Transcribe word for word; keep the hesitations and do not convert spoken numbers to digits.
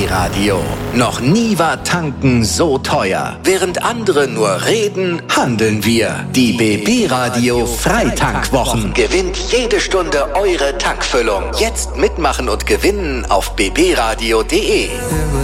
B-Radio. Noch nie war tanken so teuer. Während andere nur reden, handeln wir. Die B B-Radio Freitankwochen. Gewinnt jede Stunde eure Tankfüllung. Jetzt mitmachen und gewinnen auf b b radio punkt d e.